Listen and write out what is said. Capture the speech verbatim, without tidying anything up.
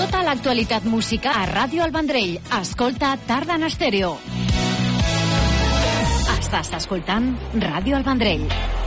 Tota l'actualitat musical a Ràdio El Vendrell. Escolta Tarda en Estèreo. Estàs escoltant Ràdio El Vendrell.